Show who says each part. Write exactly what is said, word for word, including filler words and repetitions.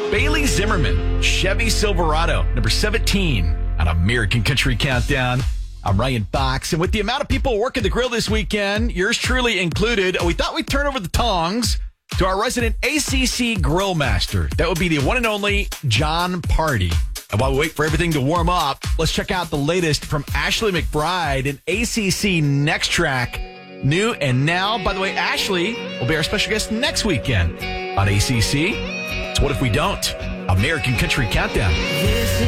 Speaker 1: Bailey Zimmerman, Chevy Silverado, number seventeen on American Country Countdown. I'm Ryan Fox, and with the amount of people working the grill this weekend, yours truly included, we thought we'd turn over the tongs to our resident A C C grill master. That would be the one and only John Party. And while we wait for everything to warm up, let's check out the latest from Ashley McBride and A C C Next Track. New and now. By the way, Ashley will be our special guest next weekend on A C C. So what if we don't? American Country Countdown.